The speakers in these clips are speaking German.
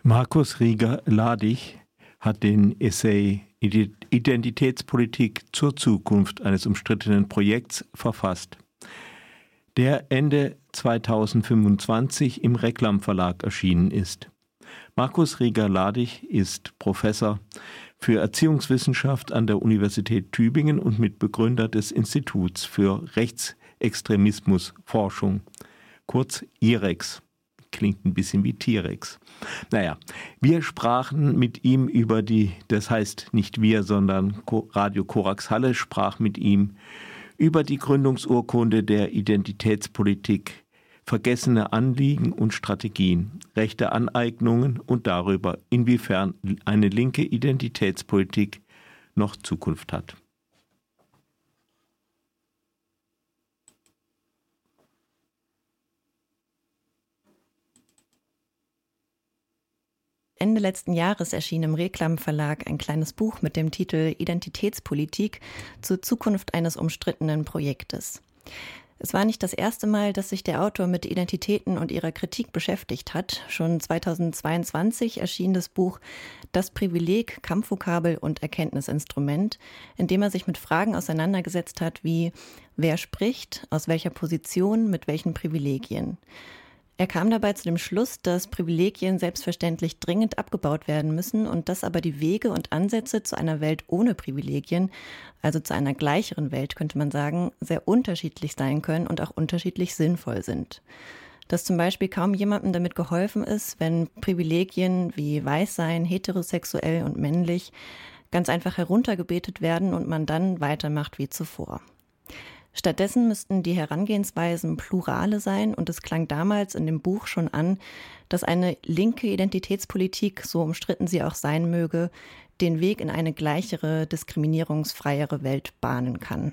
Markus Rieger-Ladig hat den Essay Identitätspolitik zur Zukunft eines umstrittenen Projekts verfasst, der Ende 2025 im Reklam Verlag erschienen ist. Markus Rieger-Ladig ist Professor für Erziehungswissenschaft an der Universität Tübingen und Mitbegründer des Instituts für Rechtsextremismusforschung, kurz IREX. Klingt ein bisschen wie T-Rex. Naja, wir sprachen mit ihm über das heißt nicht wir, sondern Radio Korax Halle sprach mit ihm über die Gründungsurkunde der Identitätspolitik, vergessene Anliegen und Strategien, rechte Aneignungen und darüber, inwiefern eine linke Identitätspolitik noch Zukunft hat. Ende letzten Jahres erschien im Reklam Verlag ein kleines Buch mit dem Titel Identitätspolitik zur Zukunft eines umstrittenen Projektes. Es war nicht das erste Mal, dass sich der Autor mit Identitäten und ihrer Kritik beschäftigt hat. Schon 2022 erschien das Buch Das Privileg, Kampfvokabel und Erkenntnisinstrument, in dem er sich mit Fragen auseinandergesetzt hat wie: Wer spricht, aus welcher Position, mit welchen Privilegien? Er kam dabei zu dem Schluss, dass Privilegien selbstverständlich dringend abgebaut werden müssen und dass aber die Wege und Ansätze zu einer Welt ohne Privilegien, also zu einer gleicheren Welt, könnte man sagen, sehr unterschiedlich sein können und auch unterschiedlich sinnvoll sind. Dass zum Beispiel kaum jemandem damit geholfen ist, wenn Privilegien wie Weißsein, heterosexuell und männlich ganz einfach heruntergebetet werden und man dann weitermacht wie zuvor. Stattdessen müssten die Herangehensweisen plurale sein und es klang damals in dem Buch schon an, dass eine linke Identitätspolitik, so umstritten sie auch sein möge, den Weg in eine gleichere, diskriminierungsfreiere Welt bahnen kann.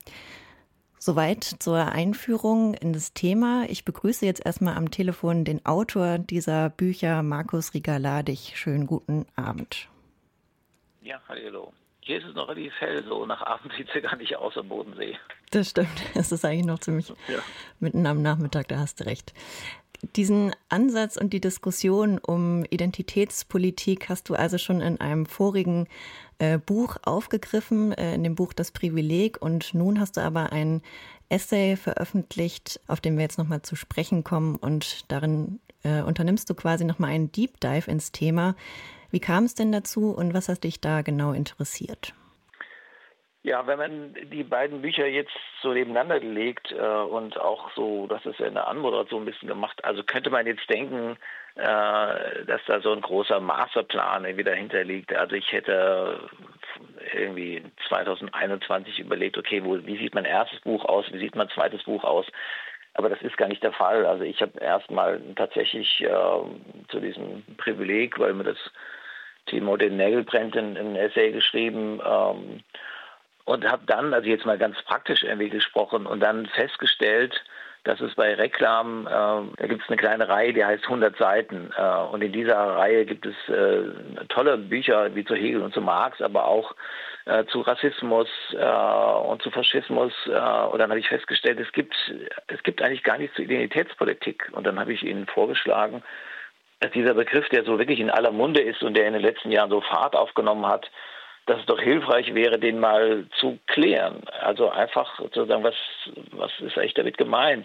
Soweit zur Einführung in das Thema. Ich begrüße jetzt erstmal am Telefon den Autor dieser Bücher, Markus Rieger-Ladig. Schönen guten Abend. Ja, hallo. Hier ist es noch relativ hell, so nach Abend sieht es ja gar nicht aus am Bodensee. Das stimmt, es ist eigentlich noch ziemlich mitten am Nachmittag, da hast du recht. Diesen Ansatz und die Diskussion um Identitätspolitik hast du also schon in einem vorigen Buch aufgegriffen, in dem Buch Das Privileg, und nun hast du aber ein Essay veröffentlicht, auf den wir jetzt nochmal zu sprechen kommen, und darin unternimmst du quasi nochmal einen Deep Dive ins Thema. Wie kam es denn dazu und was hat dich da genau interessiert? Ja, wenn man die beiden Bücher jetzt so nebeneinander legt und auch so, das ist ja in der Anmoderation ein bisschen gemacht, also könnte man jetzt denken, dass da so ein großer Masterplan irgendwie dahinter liegt. Also ich hätte irgendwie 2021 überlegt, okay, wie sieht mein erstes Buch aus, wie sieht mein zweites Buch aus? Aber das ist gar nicht der Fall. Also ich habe erstmal tatsächlich zu diesem Privileg, weil mir das Thema den Nägel brennt, ein Essay geschrieben und habe dann, also jetzt mal ganz praktisch irgendwie gesprochen, und dann festgestellt, dass es bei Reklam, da gibt es eine kleine Reihe, die heißt 100 Seiten. Und in dieser Reihe gibt es tolle Bücher wie zu Hegel und zu Marx, aber auch zu Rassismus und zu Faschismus. Und dann habe ich festgestellt, es gibt eigentlich gar nichts zur Identitätspolitik. Und dann habe ich Ihnen vorgeschlagen, dass dieser Begriff, der so wirklich in aller Munde ist und der in den letzten Jahren so Fahrt aufgenommen hat, dass es doch hilfreich wäre, den mal zu klären. Also einfach sozusagen, was ist eigentlich damit gemeint?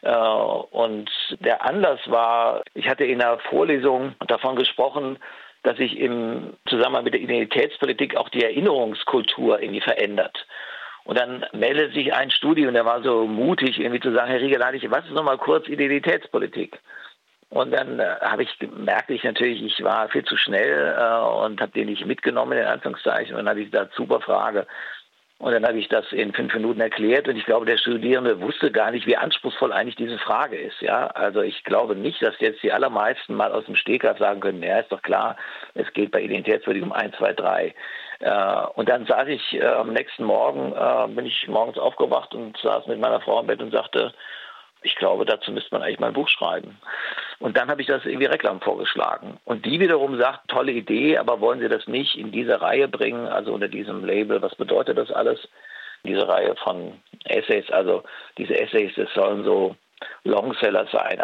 Und der Anlass war, ich hatte in einer Vorlesung davon gesprochen, dass sich im Zusammenhang mit der Identitätspolitik auch die Erinnerungskultur irgendwie verändert. Und dann meldet sich ein Studi und der war so mutig, irgendwie zu sagen, Herr Rieger-Ladig, was ist nochmal kurz Identitätspolitik? Und dann merkte ich natürlich, ich war viel zu schnell und habe den nicht mitgenommen, in Anführungszeichen. Und dann habe ich gesagt, super Frage. Und dann habe ich das in 5 Minuten erklärt. Und ich glaube, der Studierende wusste gar nicht, wie anspruchsvoll eigentlich diese Frage ist. Ja, also ich glaube nicht, dass jetzt die allermeisten mal aus dem Stegreif sagen können, ja, ist doch klar, es geht bei Identitätspolitik um 1, 2, 3. Und dann saß ich am nächsten Morgen, bin ich morgens aufgewacht und saß mit meiner Frau im Bett und sagte, ich glaube, dazu müsste man eigentlich mal ein Buch schreiben. Und dann habe ich das irgendwie Reklam vorgeschlagen. Und die wiederum sagt, tolle Idee, aber wollen Sie das nicht in diese Reihe bringen, also unter diesem Label, was bedeutet das alles? Diese Reihe von Essays, also diese Essays, das sollen so Longseller sein.